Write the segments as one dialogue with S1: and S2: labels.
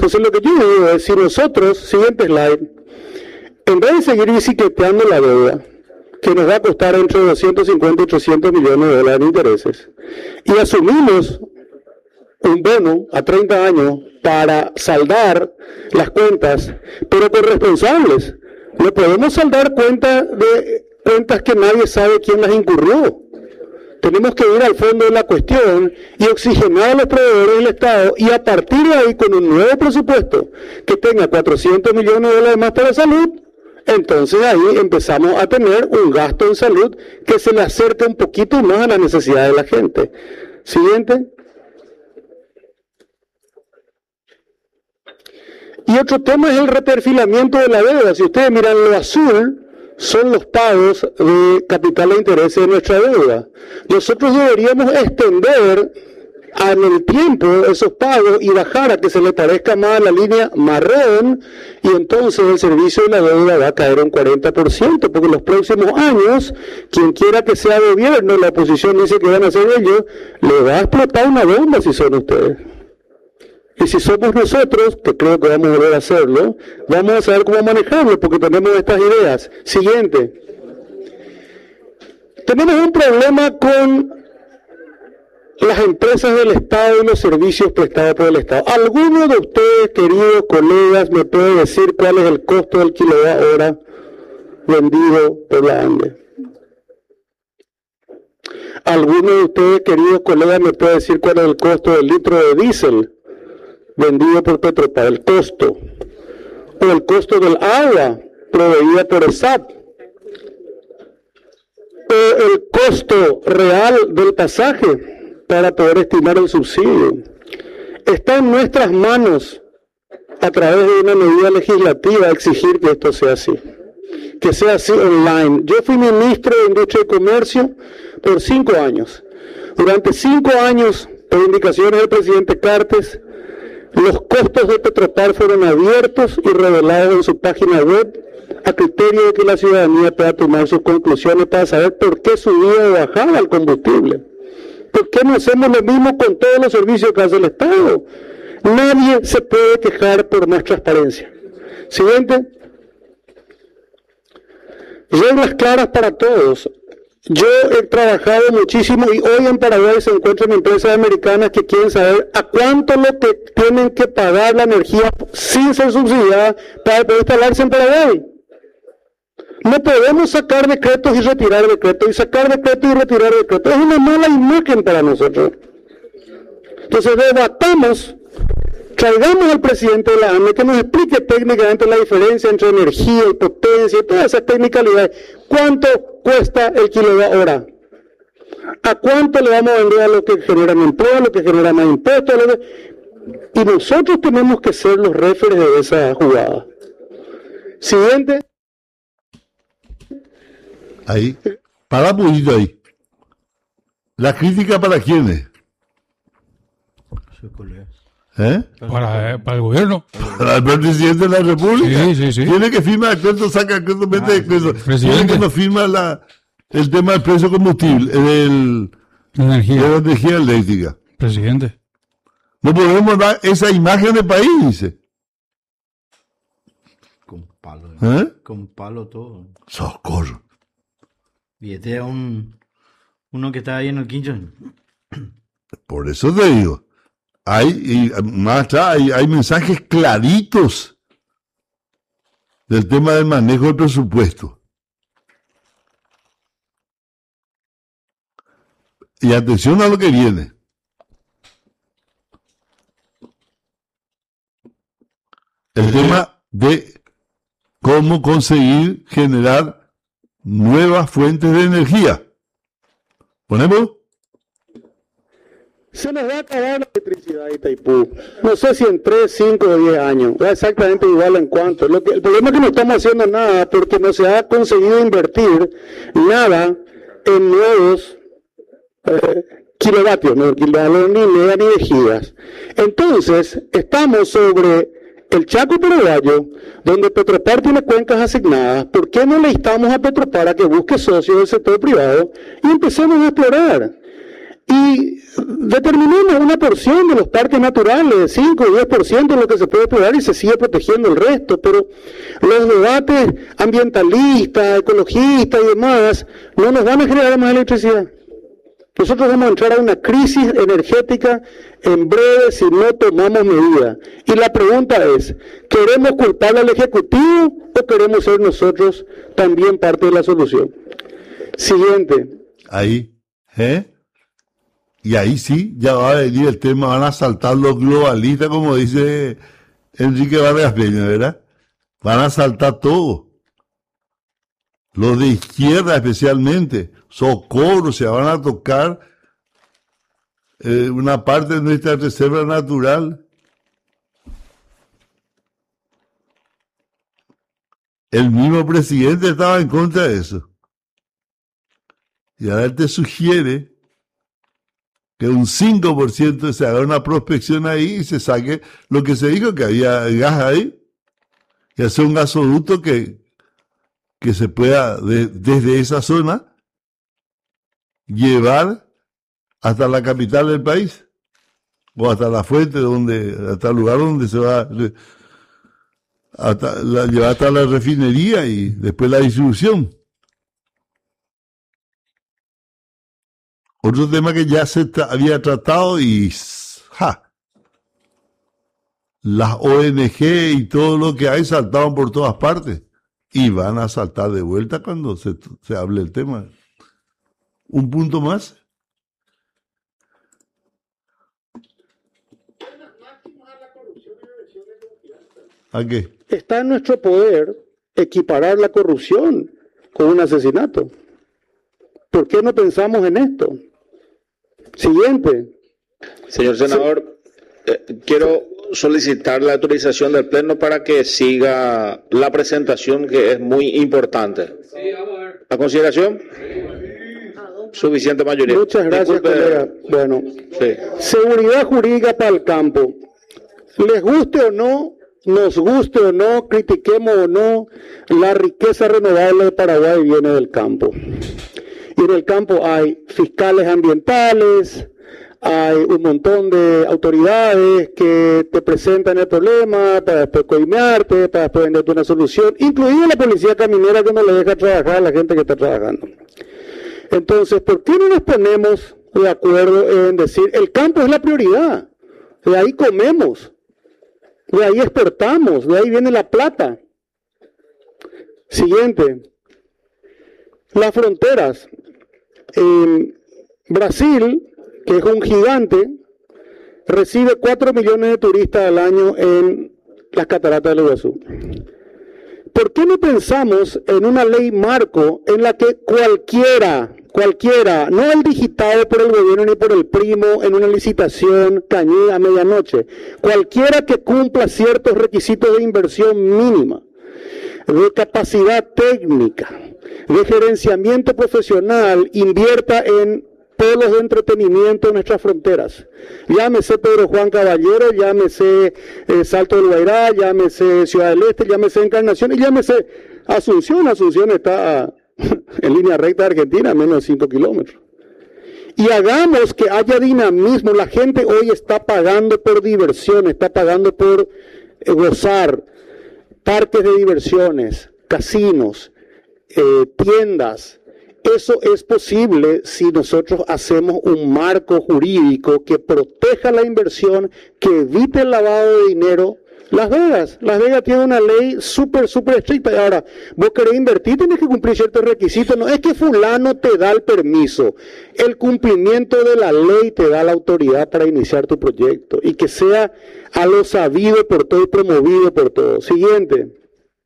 S1: Entonces lo que yo digo es, si nosotros, siguiente slide, en vez de seguir bicicleteando la deuda, que nos va a costar entre 250 y 300 millones de dólares en intereses, y asumimos un bono a 30 años para saldar las cuentas, pero corresponsables. No podemos saldar cuentas que nadie sabe quién las incurrió. Tenemos que ir al fondo de la cuestión y oxigenar a los proveedores del Estado, y a partir de ahí, con un nuevo presupuesto que tenga 400 millones de dólares más para salud, entonces ahí empezamos a tener un gasto en salud que se le acerca un poquito más a las necesidades de la gente. Siguiente. Y otro tema es el reperfilamiento de la deuda. Si ustedes miran lo azul, son los pagos de capital e intereses de nuestra deuda. Nosotros deberíamos extender en el tiempo esos pagos y bajar a que se le parezca más a la línea marrón, y entonces el servicio de la deuda va a caer un 40%, porque en los próximos años, quien quiera que sea gobierno, la oposición dice que van a ser ellos, le va a explotar una bomba si son ustedes. Y si somos nosotros, que creo que vamos a volver a hacerlo, vamos a saber cómo manejarlo, porque tenemos estas ideas. Siguiente. Tenemos un problema con las empresas del Estado y los servicios prestados por el Estado. ¿Alguno de ustedes, queridos colegas, me puede decir cuál es el costo del kilowatt hora vendido por la ANDE? ¿Alguno de ustedes, queridos colegas, me puede decir cuál es el costo del litro de diésel vendido por Petropar? El costo. O el costo del agua proveída por el SAT. O el costo real del pasaje para poder estimar el subsidio. Está en nuestras manos, a través de una medida legislativa, exigir que esto sea así. Que sea así online. Yo fui ministro de Industria y Comercio por 5 años. Durante 5 años, por indicaciones del presidente Cartes, los costos de Petropar fueron abiertos y revelados en su página web, a criterio de que la ciudadanía pueda tomar sus conclusiones para saber por qué subía o bajaba el combustible. ¿Por qué no hacemos lo mismo con todos los servicios que hace el Estado? Nadie se puede quejar por más transparencia. Siguiente. Reglas claras para todos. Yo he trabajado muchísimo, y hoy en Paraguay se encuentran empresas americanas que quieren saber a cuánto lo que tienen que pagar la energía sin ser subsidiada para poder instalarse en Paraguay. No podemos sacar decretos y retirar decretos, y sacar decretos y retirar decretos. Es una mala imagen para nosotros. Entonces debatamos, traigamos al presidente de la ANDE que nos explique técnicamente la diferencia entre energía y potencia y todas esas tecnicalidades. ¿Cuánto cuesta el kilowatt hora? ¿A cuánto le vamos a vender a los que generan empleo, a los que generan más impuestos? Y nosotros tenemos que ser los referes de esa jugada. Siguiente.
S2: Ahí, para un poquito ahí. ¿La crítica para quiénes?
S3: Para el gobierno.
S2: Para el presidente de la República.
S3: Sí.
S2: Tiene que firmar decreto, saca decreto, mete decreto. Tiene que no firma el tema del precio de combustible, de la energía eléctrica.
S3: Presidente.
S2: No podemos dar esa imagen de país, dice.
S4: Con palo.
S2: Con
S4: palo todo.
S2: Socorro.
S4: Billete a uno que está ahí en el quincho.
S2: Por eso te digo. Hay mensajes claritos del tema del manejo del presupuesto. Y atención a lo que viene. El tema de cómo conseguir generar nuevas fuentes de energía. ¿Ponemos?
S1: Se nos va a acabar la electricidad de Itaipú. No sé si en 3, 5 o 10 años. Va exactamente igual en cuanto. El problema es que no estamos haciendo nada porque no se ha conseguido invertir nada en nuevos kilovatios, no ni mega ni de gigas. Entonces, estamos sobre el Chaco paraguayo, donde Petropar tiene cuencas asignadas. ¿Por qué no le instamos a Petropar a que busque socios del sector privado y empecemos a explorar? y determinemos una porción de los parques naturales, 5 o 10% de lo que se puede explorar y se sigue protegiendo el resto, pero los debates ambientalistas, ecologistas y demás no nos van a generar más electricidad. Nosotros vamos a entrar a una crisis energética en breve si no tomamos medidas. Y la pregunta es, ¿queremos culpar al Ejecutivo o queremos ser nosotros también parte de la solución? Siguiente.
S2: Ahí, y ahí sí, ya va a venir el tema, van a saltar los globalistas, como dice Enrique Vargas Peña, ¿verdad? Van a saltar todo. Los de izquierda especialmente, Socorro, se van a tocar una parte de nuestra reserva natural. El mismo presidente estaba en contra de eso. Y ahora él te sugiere que un 5% se haga una prospección ahí y se saque lo que se dijo, que había gas ahí, y hacer un gasoducto que se pueda desde esa zona llevar hasta la capital del país, o hasta la fuente, hasta el lugar donde se va llevar hasta la refinería y después la distribución. Otro tema que ya se había tratado y las ONG y todo lo que hay saltaban por todas partes y van a saltar de vuelta cuando se hable el tema. Un punto más. ¿A qué?
S1: Está en nuestro poder equiparar la corrupción con un asesinato. ¿Por qué no pensamos en esto? Siguiente.
S5: Señor senador, quiero solicitar la autorización del Pleno para que siga la presentación, que es muy importante. Sí, vamos a ver. ¿A consideración? Suficiente mayoría.
S1: Muchas gracias, colega. Bueno,
S5: sí.
S1: Seguridad jurídica para el campo. Les guste o no, nos guste o no, critiquemos o no, la riqueza renovable de Paraguay viene del campo. Y en el campo hay fiscales ambientales, hay un montón de autoridades que te presentan el problema para después coimearte, para después venderte una solución, incluida la policía caminera que no le deja trabajar a la gente que está trabajando. Entonces, ¿por qué no nos ponemos de acuerdo en decir, el campo es la prioridad? De ahí comemos, de ahí exportamos, de ahí viene la plata. Siguiente. Las fronteras. En Brasil, que es un gigante, recibe 4 millones de turistas al año en las cataratas del Iguazú. ¿Por qué no pensamos en una ley marco en la que cualquiera, no el digitado por el gobierno ni por el primo en una licitación cañí a medianoche, cualquiera que cumpla ciertos requisitos de inversión mínima, de capacidad técnica, de gerenciamiento profesional, invierta en polos de entretenimiento en nuestras fronteras? Llámese Pedro Juan Caballero, llámese Salto del Guairá, llámese Ciudad del Este, llámese Encarnación y llámese Asunción. Asunción está en línea recta de Argentina, a menos de 5 kilómetros. Y hagamos que haya dinamismo. La gente hoy está pagando por diversión, está pagando por gozar. Parques de diversiones, casinos, tiendas. Eso es posible si nosotros hacemos un marco jurídico que proteja la inversión, que evite el lavado de dinero. Las Vegas tiene una ley súper estricta. Y ahora, vos querés invertir, tenés que cumplir ciertos requisitos. No es que fulano te da el permiso. El cumplimiento de la ley te da la autoridad para iniciar tu proyecto. Y que sea a lo sabido por todo y promovido por todos. Siguiente.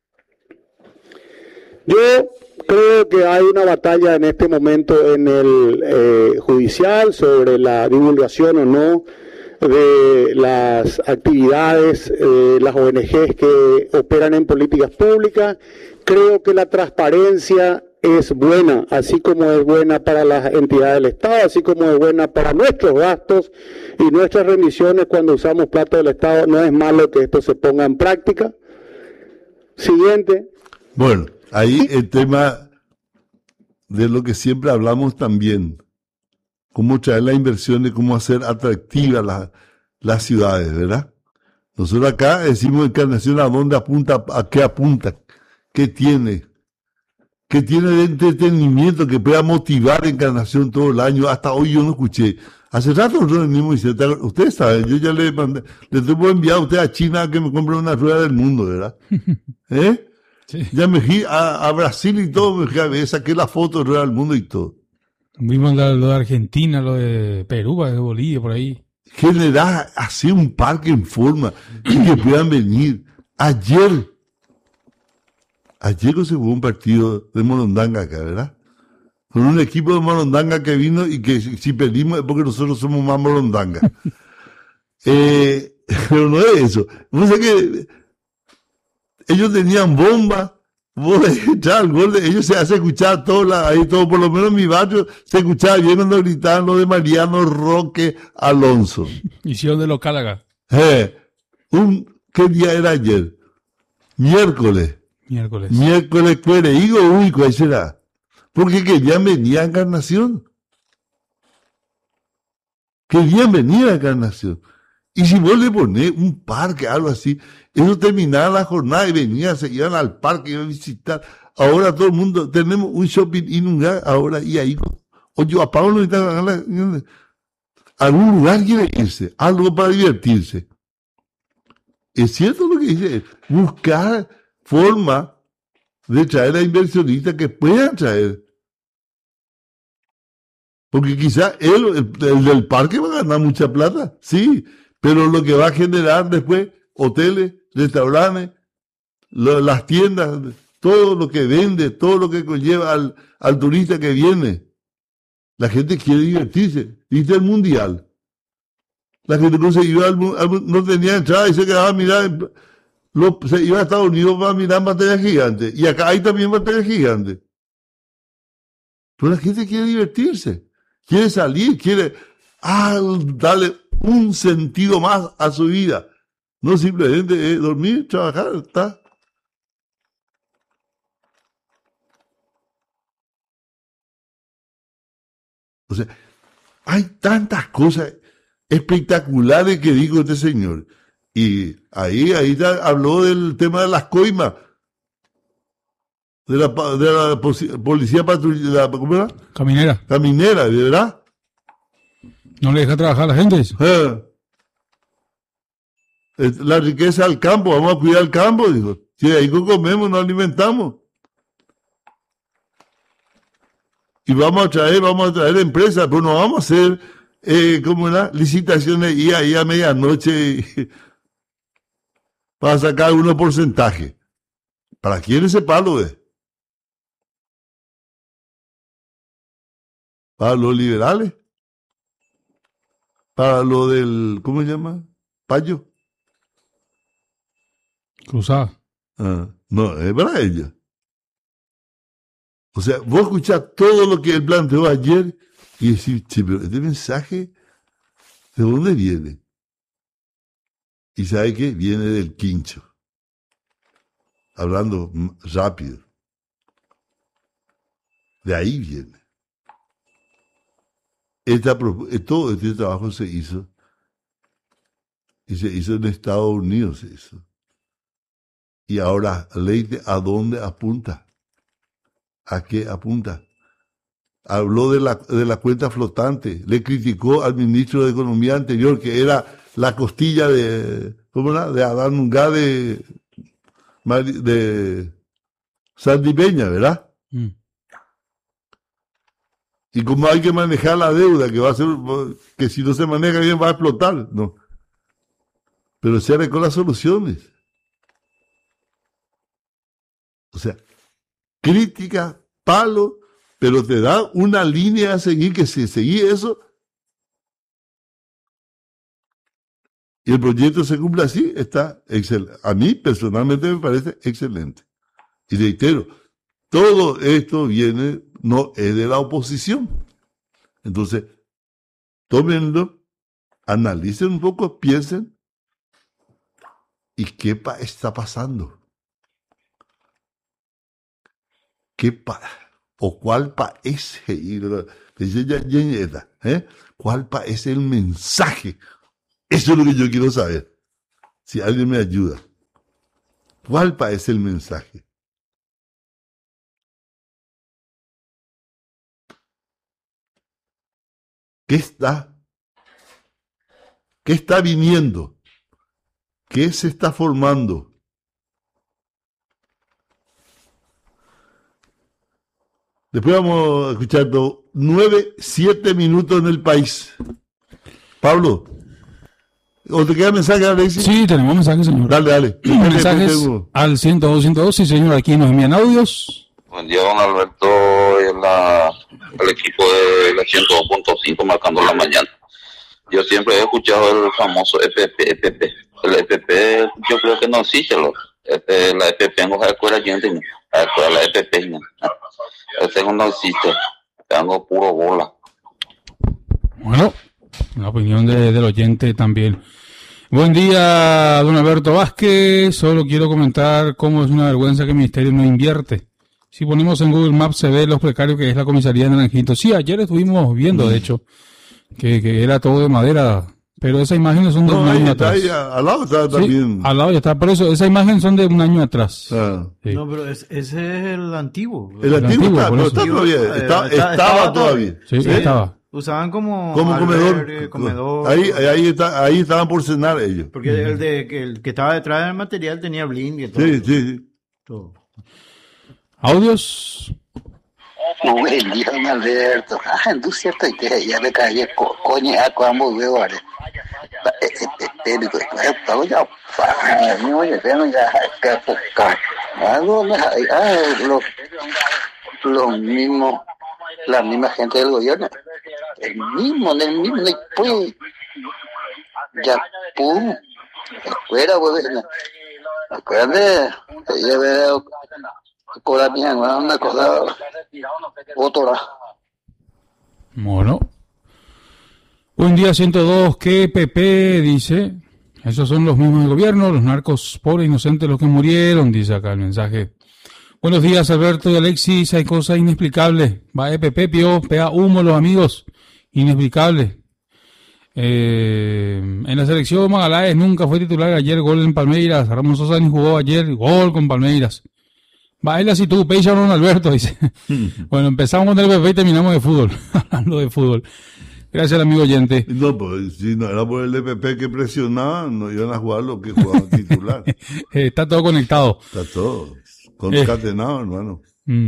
S1: Yo creo que hay una batalla en este momento en el judicial sobre la divulgación o no de las actividades de las ONGs que operan en políticas públicas. Creo que la transparencia es buena, así como es buena para las entidades del Estado, así como es buena para nuestros gastos y nuestras rendiciones cuando usamos plata del Estado. No es malo que esto se ponga en práctica. Siguiente.
S2: Bueno, ahí el tema de lo que siempre hablamos también, cómo traer la inversión y cómo hacer atractivas las ciudades, ¿verdad? Nosotros acá decimos Encarnación a dónde apunta, a qué apunta, qué tiene de entretenimiento que pueda motivar Encarnación todo el año. Hasta hoy yo no escuché. Hace rato nosotros mismo diciendo, ustedes saben, yo ya le tengo enviado a usted a China a que me compre una rueda del mundo, ¿verdad? ¿Eh?
S3: Sí.
S2: Ya me fui a Brasil y todo, saqué la foto de rueda del mundo y todo.
S3: Vimos lo de Argentina, lo de Perú, de Bolivia, por ahí.
S2: Generar así un parque en forma y que puedan venir. Ayer se jugó un partido de Morondanga acá, ¿verdad? Con un equipo de Morondanga que vino y que si perdimos es porque nosotros somos más Morondanga. Pero no es eso. No sé que ellos tenían bombas, vos echabas el gol, ellos se hace escuchar ahí todo, por lo menos en mi barrio se escuchaba bien cuando gritaban lo de Mariano Roque Alonso.
S3: Hicieron de local acá.
S2: ¿Qué día era ayer? Miércoles, Cuereigo, ¿cuál será? Porque querían venir a Encarnación. Y si vos le ponés un parque, algo así, eso terminaba la jornada y venían, se iban al parque, iban a visitar. Ahora todo el mundo, tenemos un shopping en un lugar, ahora, y ahí, oye, a Pablo necesita algún lugar quiere irse, algo para divertirse. Es cierto lo que dice, buscar forma de traer a inversionistas que puedan traer. Porque quizá el del parque va a ganar mucha plata, sí, pero lo que va a generar después, hoteles, restaurantes, las tiendas, todo lo que vende, todo lo que conlleva al turista que viene. La gente quiere divertirse. ¿Viste el mundial? La gente no se iba no tenía entrada y se quedaba a mirar, se iba a Estados Unidos para mirar pantalla gigante. Y acá hay también pantalla gigante. Pero la gente quiere divertirse. Quiere salir, quiere darle un sentido más a su vida. No simplemente dormir, trabajar, está. O sea, hay tantas cosas espectaculares que dijo este señor. Y ahí habló del tema de las coimas. De la policía patrulla, ¿cómo era? Caminera, ¿verdad?
S3: No le deja trabajar a la gente eso.
S2: La riqueza al campo, vamos a cuidar el campo, dijo. Si ahí comemos, nos alimentamos. Y vamos a traer empresas, pero no vamos a hacer, licitaciones y ahí a medianoche para sacar unos porcentajes. ¿Para quién ese palo es? Para los liberales, para lo del, ¿cómo se llama? Payo.
S3: Cruzada.
S2: No, es para ellos. O sea, vos escuchás todo lo que él planteó ayer y decís, che, pero este mensaje, ¿de dónde viene? Y sabe que viene del quincho. Hablando rápido. De ahí viene. Todo este trabajo se hizo. Y se hizo en Estados Unidos. Se hizo. Y ahora, Leite, ¿a dónde apunta? ¿A qué apunta? Habló de la cuenta flotante. Le criticó al ministro de Economía anterior, que era la costilla de, ¿cómo era? De Adán Nungá de Santipeña, ¿verdad? Y como hay que manejar la deuda, que va a ser, que si no se maneja bien va a explotar, no. Pero se hará con las soluciones. O sea, crítica, palo, pero te da una línea a seguir, que si seguís eso, y el proyecto se cumple así, está excelente. A mí personalmente me parece excelente. Y reitero, todo esto no es de la oposición. Entonces, tómenlo, analicen un poco, piensen, ¿y qué está pasando? o cuál parece, cuál parece el mensaje. Eso es lo que yo quiero saber. Si alguien me ayuda. ¿Cuál parece el mensaje? ¿Qué está viniendo? ¿Qué se está formando? Después vamos a escuchar 7 minutos en el país. Pablo, ¿o te queda mensaje, Alexis?
S3: Sí, tenemos mensajes, señor.
S2: Dale.
S3: Mensajes al 102, sí, señor. Aquí nos envían audios.
S6: Buen día, don Alberto, y el equipo de la 102.5 marcando la mañana. Yo siempre he escuchado el famoso EPP. El EPP, yo creo que no existe, la EPP en hoja de escuela, la EPP, no. El segundo no existe, tengo puro bola.
S3: Bueno, la opinión del oyente también. Buen día, don Alberto Vázquez. Solo quiero comentar cómo es una vergüenza que el ministerio no invierte. Si ponemos en Google Maps se ve los precarios que es la comisaría de Naranjito. Sí, ayer estuvimos viendo, de hecho, que era todo de madera. Pero esas imágenes son de un año atrás.
S2: Ahí, al lado está también.
S3: Sí, al lado ya está. Por eso, esas imágenes son de un año atrás.
S2: Ah.
S3: Sí.
S4: No, pero ese es el antiguo.
S2: El antiguo
S3: por eso.
S2: está todavía. Estaba todavía.
S3: Sí, estaba.
S4: Usaban como
S2: comedor. Ahí estaban por cenar ellos.
S4: Porque el que estaba detrás del material tenía bling y todo.
S2: Sí.
S4: Todo.
S3: ¿Audios?
S7: Buen día, don Alberto. No es cierto que ya me caí coña a cuando veo ahora. Los mismos, la misma gente del gobierno, el mismo, pues, ya, pum, fuera, pues, acuérdate, ya veo, cobrar mi hermano, una cosa, otra.
S3: Bueno. Buen día, 102, que PP dice, esos son los mismos del gobierno, los narcos pobres inocentes los que murieron, dice acá el mensaje. Buenos días, Alberto y Alexis, hay cosas inexplicables. Va PP, pega humo los amigos, inexplicable. En la selección Magaláes nunca fue titular, ayer gol en Palmeiras, Ramón Sosa ni jugó ayer, gol con Palmeiras. Baila si tú, Peixa Don Alberto, dice. Bueno, empezamos con el PP y terminamos de fútbol, hablando de fútbol. Gracias al amigo oyente.
S2: No, pues si no era por el EPP que presionaba, no iban a jugar lo que jugaban titular.
S3: Está todo conectado.
S2: Está todo concatenado, hermano.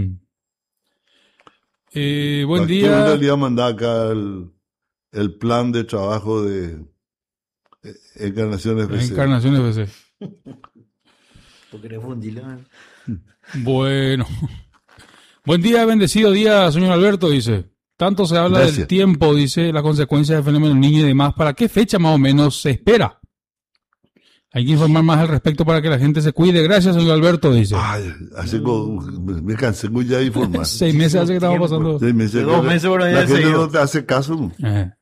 S3: Buen día.
S2: En realidad mandar acá el plan de trabajo de Encarnación FC.
S3: Encarnación FC.
S4: ¿Por qué fundirla?
S3: Bueno. Buen día, bendecido día, señor Alberto, dice. Tanto se habla
S2: Gracias.
S3: del tiempo, dice, las consecuencias del fenómeno del niño y demás. ¿Para qué fecha más o menos se espera? Hay que informar más al respecto para que la gente se cuide. Gracias, señor Alberto, dice.
S2: Ay, me cansé muy ya de informar.
S3: 6 meses hace que estamos pasando.
S2: 6 meses.
S4: 2 meses por ahí
S2: la
S4: de
S2: gente
S4: seguido.
S2: no te hace caso.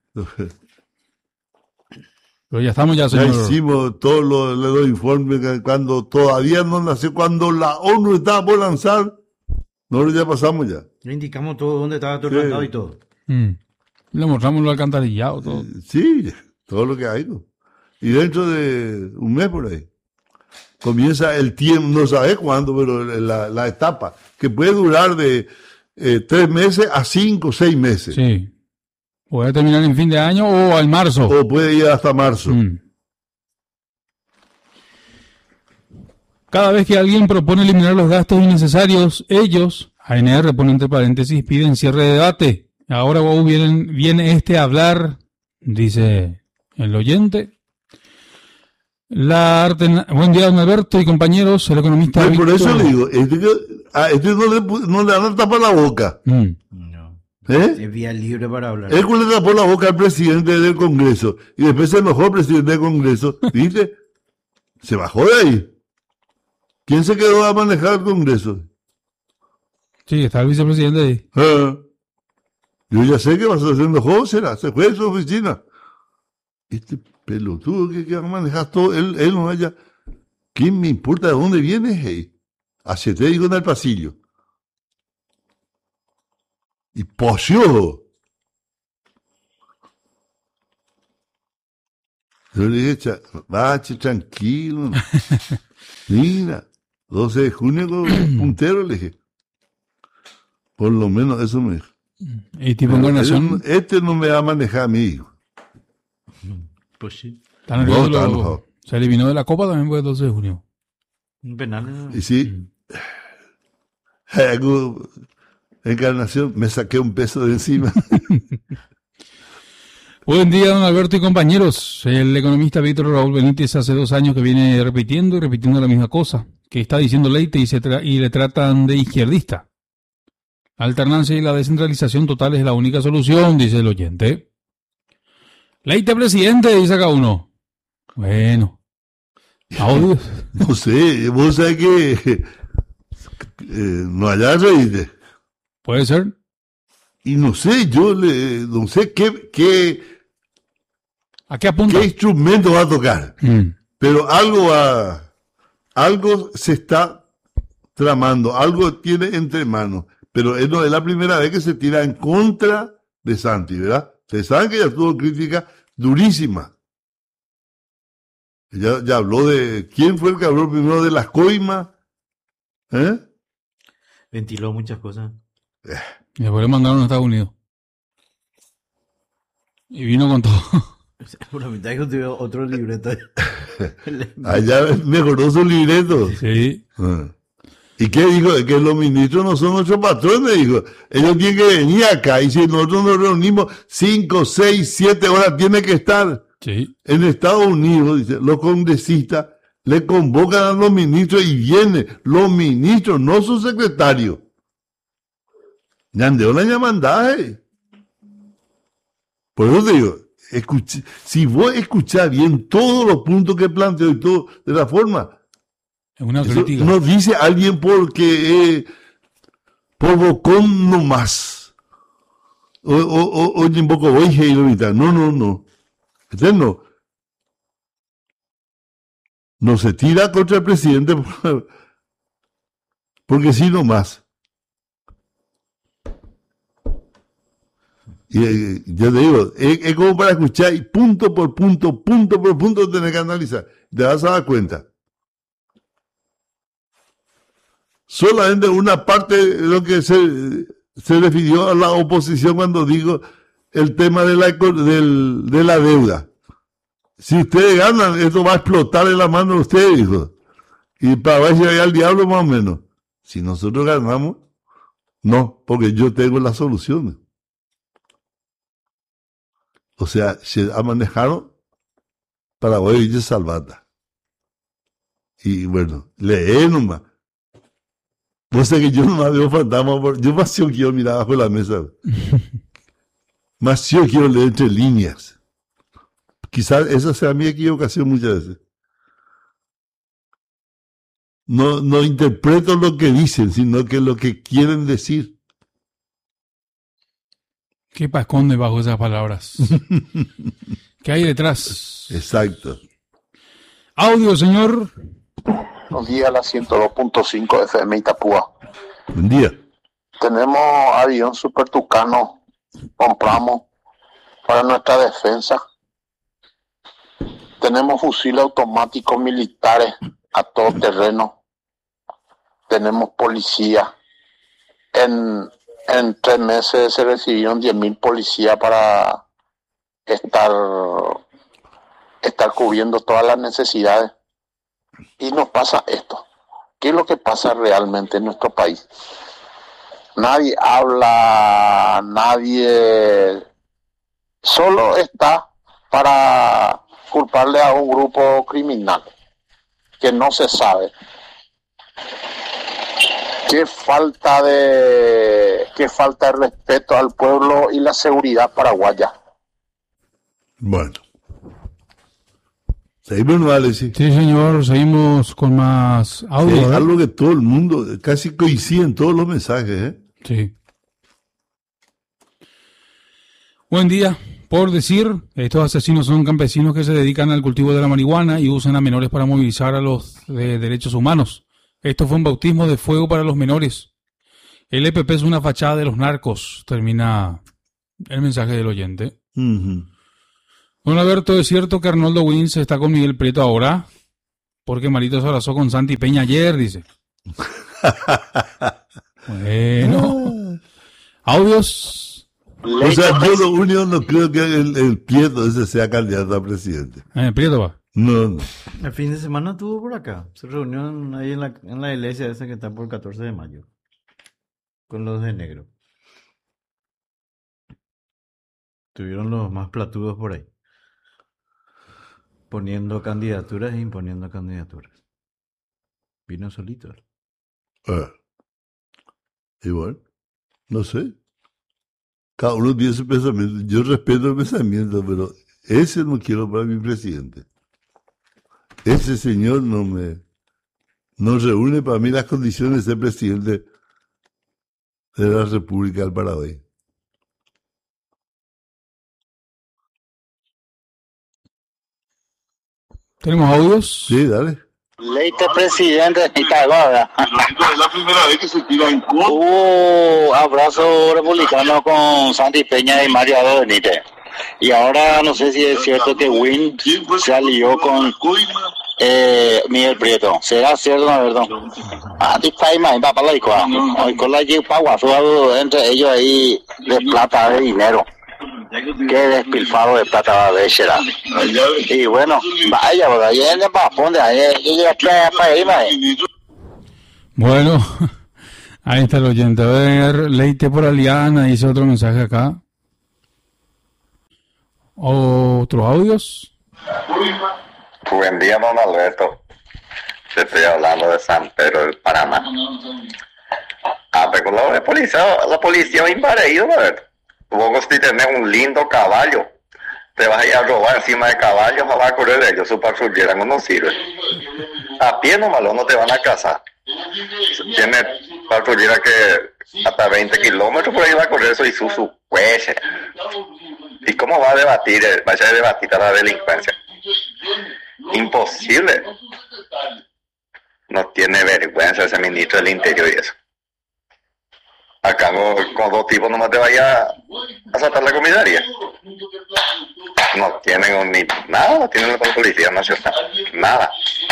S3: Pero ya estamos ya,
S2: Ya
S3: señor.
S2: hicimos todos los informes cuando todavía no nació, cuando la ONU estaba por lanzar. Nosotros ya pasamos ya.
S4: Le indicamos todo dónde estaba todo el y todo.
S3: Le mostramos lo alcantarillado, todo.
S2: Sí, todo lo que hay, ¿no? Y dentro de un mes por ahí comienza el tiempo, no sabes cuándo, pero la etapa, que puede durar de 3 meses a 5 o 6 meses.
S3: Sí. Puede terminar en fin de año o al marzo.
S2: O puede ir hasta marzo.
S3: Cada vez que alguien propone eliminar los gastos innecesarios, ellos, ANR, pone entre paréntesis, piden cierre de debate. Ahora viene a hablar, dice el oyente. Buen día, don Alberto y compañeros, el economista.
S2: Pues por eso
S3: Víctor.
S2: le digo, este no le van a tapar la boca.
S4: No.
S2: ¿Eh?
S4: Es vía libre para hablar.
S2: Él le tapó la boca al presidente del Congreso y después se enojó el presidente del Congreso. ¿Viste? Se bajó de ahí. ¿Quién se quedó a manejar el Congreso?
S3: Sí, está el vicepresidente ahí.
S2: Yo ya sé que vas a hacer enojó, será. Se fue de su oficina. Este pelotudo que va a manejar todo, él no vaya. ¿Quién me importa de dónde viene? Hey? Acepté digo en el pasillo. Y pollo. Yo le dije, bache, tranquilo. Mira, 12 de junio con puntero, le dije. Por lo menos eso me dijo.
S3: Y tipo Encarnación.
S2: Este no me va a manejar a mi hijo.
S4: Pues sí.
S3: Está nervioso,
S2: No, está enojado.
S3: se eliminó de la Copa también por el 12 de junio.
S4: Un penal.
S2: Y sí, hago Encarnación, me saqué un peso de encima.
S3: Buen día, don Alberto y compañeros. El economista Víctor Raúl Benítez hace 2 años que viene repitiendo y repitiendo la misma cosa, que está diciendo Leite y le tratan de izquierdista. La alternancia y la descentralización total es la única solución, dice el oyente. Leite presidente, dice acá uno. Bueno. Audios.
S2: No sé, vos sabés que no allá reíste.
S3: Puede ser.
S2: Y no sé, no sé qué
S3: ¿A qué apunta?
S2: instrumento va a tocar. Pero algo se está tramando, algo tiene entre manos. Pero no es la primera vez que se tira en contra de Santi, ¿verdad? Ustedes saben que ya tuvo crítica durísima. Ya habló de... ¿Quién fue el que habló primero de las coimas?
S4: Ventiló muchas cosas.
S3: Y después le mandaron a Estados Unidos. Y vino con todo.
S4: Por la mitad que tuve otro libreto.
S2: Allá mejoró su libreto.
S3: Sí.
S2: ¿Y qué dijo? Que los ministros no son nuestros patrones, dijo. Ellos tienen que venir acá y si nosotros nos reunimos 5, 6, 7 horas, tiene que estar.
S3: Sí.
S2: En Estados Unidos, dice, los congresistas le convocan a los ministros y vienen los ministros, no sus secretarios. Ñandeo la llamandaje. Por eso te digo, si vos escuchás bien todos los puntos que planteo y todo de la forma,
S3: Es una crítica.
S2: no dice alguien porque provocó nomás. O un poco voy a ir ahorita. No. No. No se tira contra el presidente porque sí nomás. Y yo te digo, es como para escuchar y punto por punto tener que analizar. Te vas a dar cuenta. Solamente una parte de lo que se refirió a la oposición cuando digo el tema de la deuda. Si ustedes ganan, esto va a explotar en la mano de ustedes, hijo. Y para ver si hay al diablo más o menos. Si nosotros ganamos, no, porque yo tengo las soluciones. O sea, se ha manejado Paraguay y Salvata. Y bueno, lee nomás. Vos sabés que yo no veo fantasma, yo más yo quiero mirar abajo de la mesa. Más yo quiero leer entre líneas. Quizás esa sea mi equivocación muchas veces. No interpreto lo que dicen, sino que lo que quieren decir.
S3: ¿Qué esconde bajo esas palabras? ¿Qué hay detrás?
S2: Exacto.
S3: Audio, señor.
S7: Buenos días, la 102.5 FM Itapúa.
S2: Buen día.
S7: Tenemos avión Super Tucano, compramos para nuestra defensa. Tenemos fusiles automáticos militares a todo terreno. Tenemos policía. En 3 meses se recibieron 10.000 policías para estar cubriendo todas las necesidades. Y nos pasa esto. ¿Qué es lo que pasa realmente en nuestro país? Nadie habla, nadie solo está para culparle a un grupo criminal que no se sabe. Qué falta de respeto al pueblo y la seguridad paraguaya.
S2: Bueno. Seguimos, ¿no, Alexis?
S3: Sí, señor, seguimos con más audio.
S2: Sí,
S3: ¿eh?
S2: algo que todo el mundo, casi coinciden todos los mensajes, ¿eh?
S3: Sí. Buen día. Por decir, estos asesinos son campesinos que se dedican al cultivo de la marihuana y usan a menores para movilizar a los de derechos humanos. Esto fue un bautismo de fuego para los menores. El EPP es una fachada de los narcos, termina el mensaje del oyente.
S2: Ujú.
S3: Don Alberto, ¿es cierto que Arnoldo Wins está con Miguel Prieto ahora? Porque Marito se abrazó con Santi Peña ayer, dice. Bueno. Audios.
S2: O sea, yo lo único no creo que el Prieto ese sea candidato a presidente.
S3: Prieto va.
S2: No.
S4: El fin de semana estuvo por acá. Se reunió ahí en la iglesia esa que está por el 14 de mayo. Con los de negro. Tuvieron los más platudos por ahí. Poniendo candidaturas e imponiendo candidaturas. Vino solito.
S2: Igual, no sé. Cada uno tiene su pensamiento. Yo respeto el pensamiento, pero ese no quiero para mi presidente. Ese señor no reúne para mí las condiciones de ser presidente de la República del Paraguay.
S3: ¿Tenemos audios?
S2: Sí, dale.
S8: Leite presidente de Pitagora.
S7: Es la primera vez que se tira en contra.
S8: Abrazo republicano con Santi Peña y Mario Abdo Benítez. Y ahora no sé si es cierto que Win se alió con Miguel Prieto. ¿Será cierto, no, verdad? Con la entre ellos ahí de plata, de dinero. Qué despilfarro de plata va a haber, será. Y bueno, vaya, ¿verdad? Y en el bajón de ahí,
S3: Bueno, ahí está el oyente. A ver, Leite por Aliana, dice otro mensaje acá. ¿Otros audios?
S6: Buen día, don Alberto. Te estoy hablando de San Pedro del Paraná. Pero la policía va invadido, Alberto. Vos si tenés un lindo caballo, te vas a ir a robar encima de caballos, va a correr de ellos, su patrullera no sirve. A pie nomás no te van a cazar. Tiene patrullera que hasta 20 kilómetros por ahí va a correr eso y su cuello. ¿Y cómo va a debatir? Vaya a debatir a la delincuencia. Imposible. No tiene vergüenza ese ministro del Interior y eso. Acá con dos tipos nomás te vaya a saltar la comisaría. No tienen ni nada, no tienen la policía nacional, nada.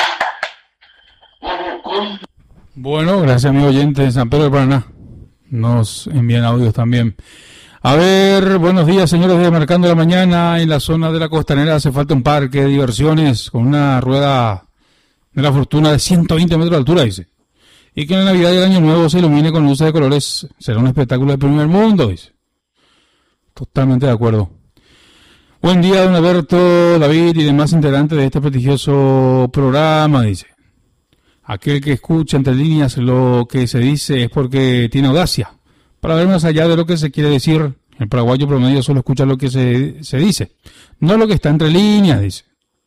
S3: Bueno, gracias amigo oyente de San Pedro del Paraná. Nos envían audios también. A ver, buenos días señores de Marcando la Mañana. En la zona de la Costanera hace falta un parque de diversiones con una rueda de la fortuna de 120 metros de altura, dice. Y que en la Navidad y el Año Nuevo se ilumine con luces de colores. Será un espectáculo de primer mundo, dice. Totalmente de acuerdo. Buen día, don Alberto, David y demás integrantes de este prestigioso programa, dice. Aquel que escucha entre líneas lo que se dice es porque tiene audacia. Para ver más allá de lo que se quiere decir, el paraguayo promedio solo escucha lo que se dice, no lo que está entre líneas, dice.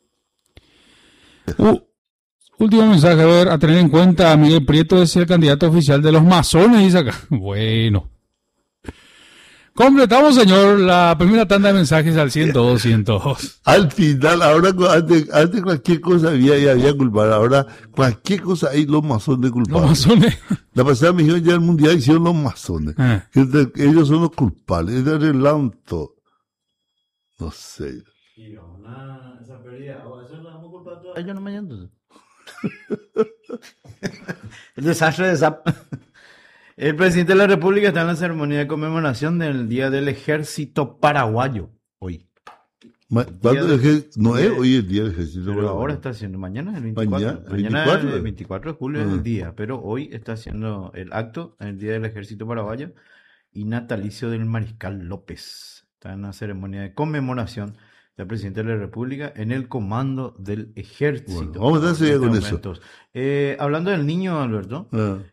S3: Último mensaje, a ver, a tener en cuenta, Miguel Prieto es el candidato oficial de los masones, dice acá. Bueno. Completamos, señor, la primera tanda de mensajes al 102.
S2: Al final, ahora antes cualquier cosa había culpable, ahora cualquier cosa hay los masones culpables.
S3: Los masones.
S2: La pasada misión ya del mundial hicieron los masones. Ellos son los culpables, ellos arreglaron todo. No sé.
S4: Esa pérdida, eso le damos culpa a todos. Ellos no me entonces. El desastre de Zap. El presidente de la República está en la ceremonia de conmemoración del Día del Ejército Paraguayo. Hoy.
S2: No es hoy el Día del Ejército
S4: Pero
S2: Paraguayo.
S4: ahora está haciendo, mañana es el 24. Mañana es el 24 de julio es el día, pero hoy está haciendo el acto en el Día del Ejército Paraguayo y natalicio del Mariscal López. Está en la ceremonia de conmemoración del presidente de la República en el comando del ejército.
S2: Bueno, vamos a seguir con eso.
S4: Hablando del niño, Alberto,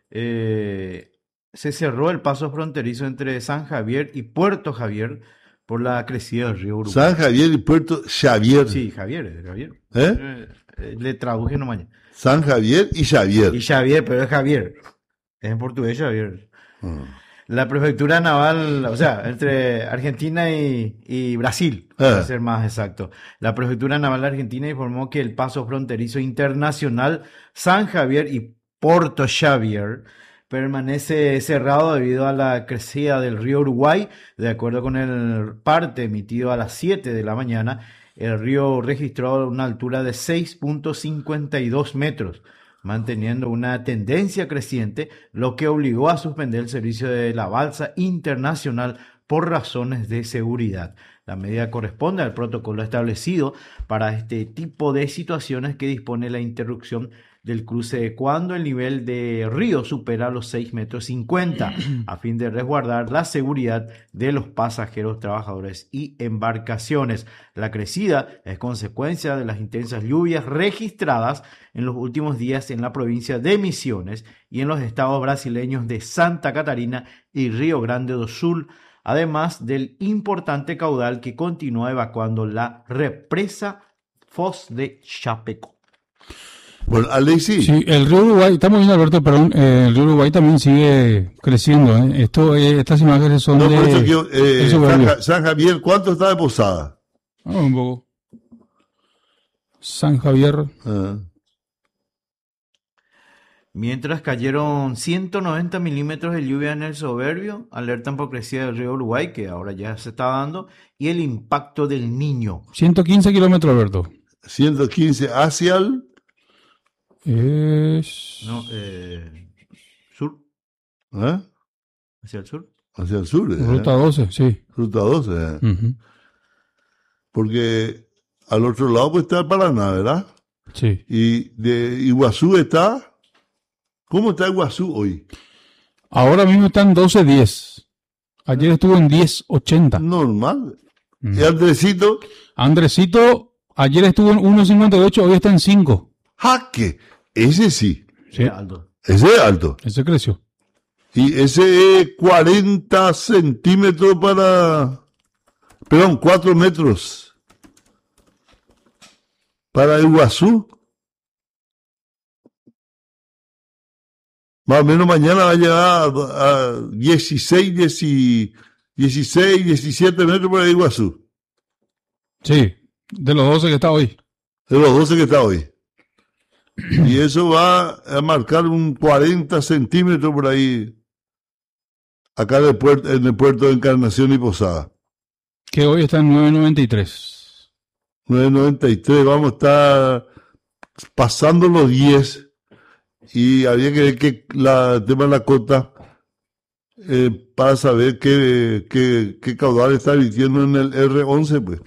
S4: se cerró el paso fronterizo entre San Javier y Puerto Javier por la crecida del río Uruguay.
S2: San Javier y Puerto Xavier.
S4: Sí, Javier. Le traduje nomás.
S2: San Javier y Xavier.
S4: Y Xavier, pero es Javier. Es en portugués Xavier. La prefectura naval, o sea, entre Argentina y Brasil, para ser más exacto. La prefectura naval argentina informó que el paso fronterizo internacional San Javier y Puerto Xavier permanece cerrado debido a la crecida del río Uruguay. De acuerdo con el parte emitido a las 7 de la mañana, el río registró una altura de 6.52 metros, manteniendo una tendencia creciente, lo que obligó a suspender el servicio de la balsa internacional por razones de seguridad. La medida corresponde al protocolo establecido para este tipo de situaciones que dispone la interrupción del cruce cuando el nivel de río supera los 6,50 metros, a fin de resguardar la seguridad de los pasajeros, trabajadores y embarcaciones. La crecida es consecuencia de las intensas lluvias registradas en los últimos días en la provincia de Misiones y en los estados brasileños de Santa Catarina y Río Grande do Sul, además del importante caudal que continúa evacuando la represa Foz de Chapecó.
S2: Bueno, Alexis.
S3: Sí, el río Uruguay, estamos viendo, Alberto, perdón, el río Uruguay también sigue creciendo. Estas imágenes son
S2: No, por eso
S3: de
S2: San Javier, ¿cuánto está de Posada?
S3: Un poco. San Javier.
S4: Mientras cayeron 190 milímetros de lluvia en el Soberbio, alertan por crecida del río Uruguay, que ahora ya se está dando, y el impacto del Niño.
S3: 115 kilómetros, Alberto.
S2: 115 hacia el...
S4: No, sur.
S2: ¿Eh?
S4: Hacia el sur.
S2: Hacia el sur.
S3: Ruta 12, sí.
S2: Ruta 12.
S3: Uh-huh.
S2: Porque al otro lado pues está el Paraná, ¿verdad?
S3: Sí.
S2: Y de Iguazú está... ¿Cómo está Iguazú hoy?
S3: Ahora mismo está en 12.10. Ayer estuvo en 10.80.
S2: Normal. ¿Y Andresito?
S3: Andresito, ayer estuvo en 1.58, hoy está en 5.
S2: ¡Jaque! Ese sí.
S3: Sí.
S4: Alto.
S2: Ese es alto.
S3: Ese creció.
S2: Y ese es 40 centímetros para... Perdón, 4 metros. Para Iguazú. Más o menos mañana va a llegar a 16, 17 metros para Iguazú.
S3: Sí, de los 12 que está hoy.
S2: De los 12 que está hoy. Y eso va a marcar un 40 centímetros por ahí, acá en el puerto de Encarnación y Posada.
S3: Que hoy está en 9.93.
S2: 9.93, vamos a estar pasando los 10. Y había que ver que el tema de la cota para saber qué caudal está emitiendo en el R11, pues.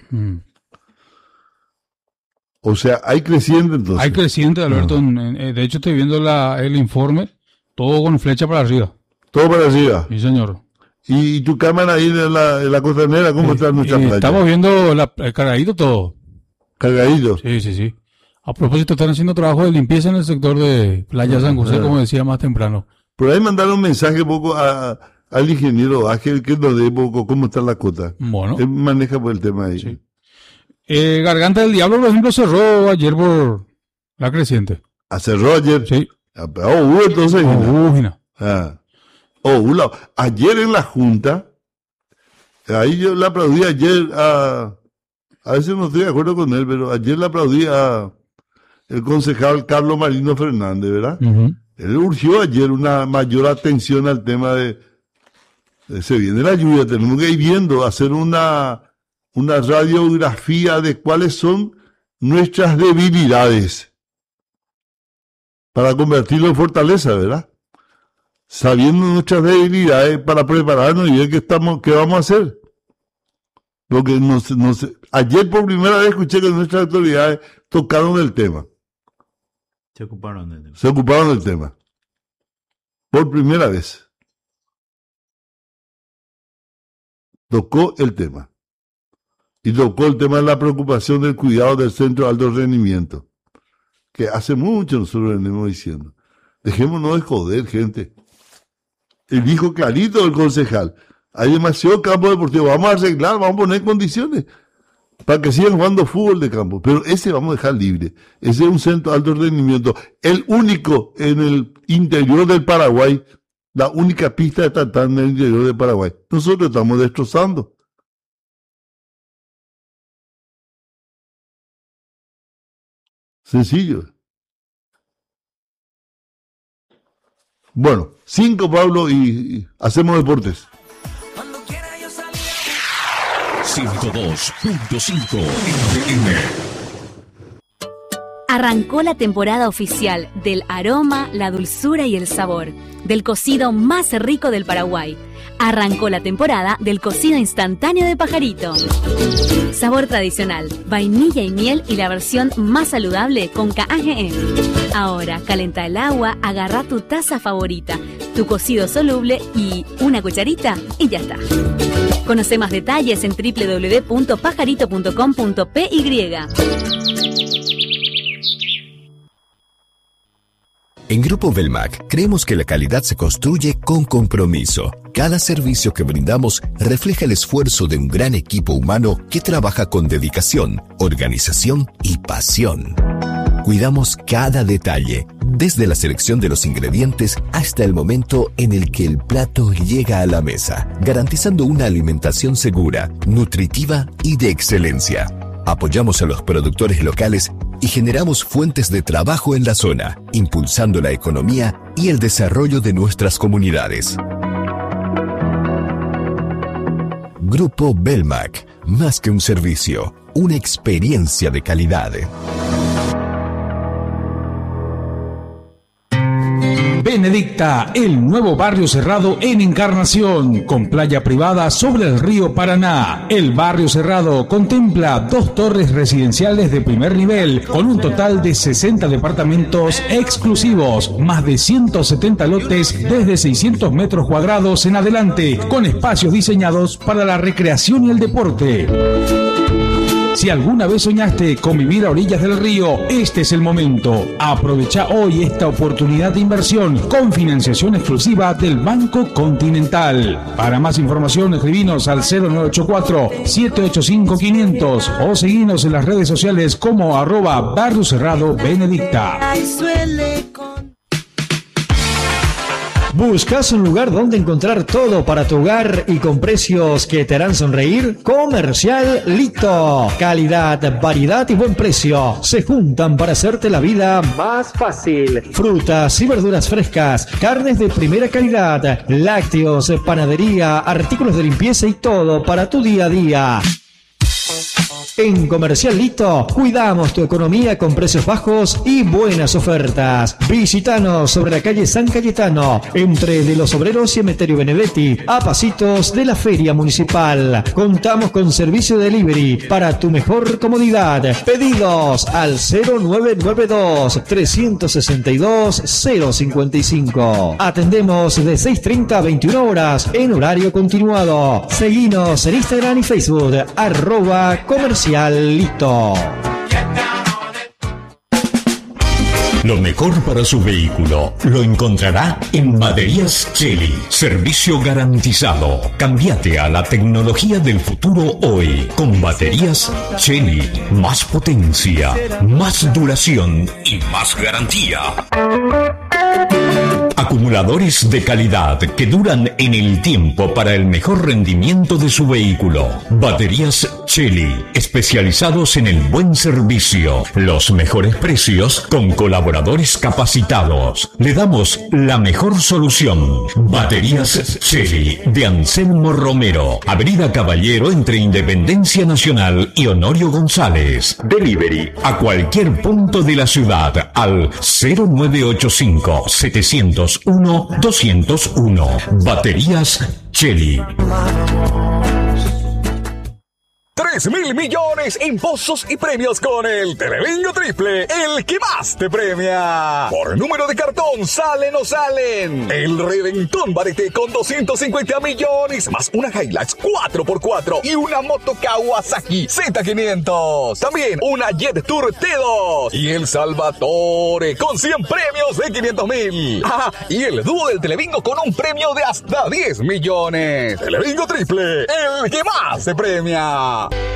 S2: O sea, hay creciente entonces.
S3: Hay creciente, Alberto. De hecho, estoy viendo el informe, todo con flecha para arriba.
S2: Todo para arriba.
S3: Sí, señor.
S2: ¿Y tu cámara ahí en la costanera, cómo está nuestra playa?
S3: Estamos viendo el cargadito todo.
S2: ¿Cargadito?
S3: Sí. A propósito, están haciendo trabajo de limpieza en el sector de Playa San José, como decía más temprano.
S2: Por ahí mandaron un mensaje un poco al ingeniero Ángel, que nos dé un poco cómo está la cota.
S3: Bueno.
S2: Él maneja por el tema ahí.
S3: Sí. Garganta del Diablo, por ejemplo, cerró ayer por la creciente.
S2: ¿Cerró ayer?
S3: Sí.
S2: Entonces. Ayer en la Junta, ahí yo le aplaudí ayer a veces no estoy de acuerdo con él, pero ayer le aplaudí el concejal Carlos Marino Fernández, ¿verdad? Uh-huh. Él urgió ayer una mayor atención al tema se viene la lluvia, tenemos que ir viendo, hacer una radiografía de cuáles son nuestras debilidades para convertirlo en fortaleza, ¿verdad? Sabiendo nuestras debilidades para prepararnos y ver qué vamos a hacer. Porque ayer por primera vez escuché que nuestras autoridades tocaron el tema.
S4: Se ocuparon
S2: del tema. Por primera vez. Tocó el tema. Y tocó el tema de la preocupación del cuidado del centro de alto rendimiento. Que hace mucho nosotros venimos diciendo. Dejémonos de joder, gente. El dijo clarito el concejal. Hay demasiado campo deportivo. Vamos a arreglar, vamos a poner condiciones para que sigan jugando fútbol de campo. Pero ese vamos a dejar libre. Ese es un centro de alto rendimiento. El único en el interior del Paraguay. La única pista de tartán en el interior del Paraguay. Nosotros estamos destrozando. Sencillo. Bueno, 5, Pablo, y hacemos deportes.
S9: 102.5 FM.
S10: Arrancó la temporada oficial del aroma, la dulzura y el sabor del cocido más rico del Paraguay. Arrancó la temporada del cocido instantáneo de Pajarito. Sabor tradicional, vainilla y miel y la versión más saludable con KAGE. Ahora, calenta el agua, agarra tu taza favorita, tu cocido soluble y una cucharita y ya está. Conoce más detalles en www.pajarito.com.py.
S9: En Grupo Belmac creemos que la calidad se construye con compromiso. Cada servicio que brindamos refleja el esfuerzo de un gran equipo humano que trabaja con dedicación, organización y pasión. Cuidamos cada detalle, desde la selección de los ingredientes hasta el momento en el que el plato llega a la mesa, garantizando una alimentación segura, nutritiva y de excelencia. Apoyamos a los productores locales y generamos fuentes de trabajo en la zona, impulsando la economía y el desarrollo de nuestras comunidades. Grupo Belmac, más que un servicio, una experiencia de calidad.
S11: Benedicta, el nuevo barrio cerrado en Encarnación, con playa privada sobre el río Paraná. El barrio cerrado contempla 2 torres residenciales de primer nivel, con un total de 60 departamentos exclusivos, más de 170 lotes desde 600 metros cuadrados en adelante, con espacios diseñados para la recreación y el deporte. Si alguna vez soñaste con vivir a orillas del río, este es el momento. Aprovecha hoy esta oportunidad de inversión con financiación exclusiva del Banco Continental. Para más información, escribinos al 0984-785-500 o seguinos en las redes sociales como @Barrio Cerrado Benedicta.
S12: ¿Buscas un lugar donde encontrar todo para tu hogar y con precios que te harán sonreír? Comercial Lito. Calidad, variedad y buen precio se juntan para hacerte la vida más fácil. Frutas y verduras frescas, carnes de primera calidad, lácteos, panadería, artículos de limpieza y todo para tu día a día. En Comercial Lito cuidamos tu economía con precios bajos y buenas ofertas. Visítanos sobre la calle San Cayetano, entre de los Obreros y Emeterio Benedetti, a pasitos de la Feria Municipal. Contamos con servicio de delivery para tu mejor comodidad. Pedidos al 0992-362-055. Atendemos de 6:30 a 21 horas en horario continuado. Seguinos en Instagram y Facebook, @Comercial Lito.
S9: Lo mejor para su vehículo lo encontrará en Baterías Cheli. Servicio garantizado. Cámbiate a la tecnología del futuro hoy con Baterías Cheli. Más potencia, más duración y más garantía. Acumuladores de calidad que duran en el tiempo para el mejor rendimiento de su vehículo. Baterías Cheli, especializados en el buen servicio, los mejores precios con colaboradores capacitados. Le damos la mejor solución. Baterías Cheli de Anselmo Romero, Avenida Caballero entre Independencia Nacional y Honorio González. Delivery a cualquier punto de la ciudad al 0985-701-201. Baterías Cheli.
S13: 3.000 millones en pozos y premios con el Telebingo Triple, el que más te premia. Por número de cartón, ¿salen o salen? El Reventón Barete con 250 millones, más una Hilux 4x4 y una moto Kawasaki Z500. También una Jet Tour T2 y el Salvatore con 100 premios de 500.000. Ah, y el dúo del Telebingo con un premio de hasta 10 millones. Telebingo Triple, el que más te premia.